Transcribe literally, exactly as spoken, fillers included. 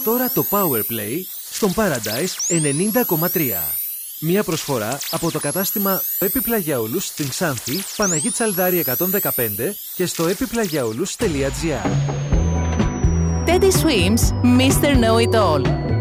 Τώρα το Powerplay στον Paradise ενενήντα κόμμα τρία. Μια προσφορά από το κατάστημα Έπιπλα για όλους στην Ξάνθη, Παναγή Τσαλδάρη εκατόν δεκαπέντε και στο έπιπλαγιαόλους τελεία τζι άρ. Teddy Swims, μίστερ Know It All.